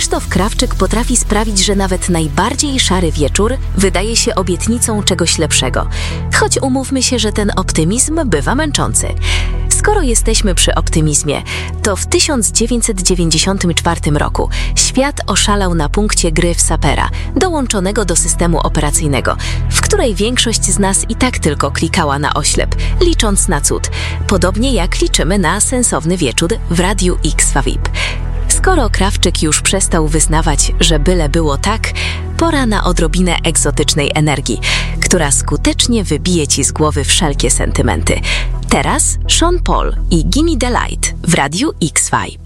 Krzysztof Krawczyk potrafi sprawić, że nawet najbardziej szary wieczór wydaje się obietnicą czegoś lepszego. Choć umówmy się, że ten optymizm bywa męczący. Skoro jesteśmy przy optymizmie, to w 1994 roku świat oszalał na punkcie gry w sapera, dołączonego do systemu operacyjnego, w której większość z nas i tak tylko klikała na oślep, licząc na cud. Podobnie jak liczymy na sensowny wieczór w Radiu X VIP. Skoro Krawczyk już przestał wyznawać, że byle było tak, pora na odrobinę egzotycznej energii, która skutecznie wybije ci z głowy wszelkie sentymenty. Teraz Sean Paul i Gimme the Light w Radiu X Vibe.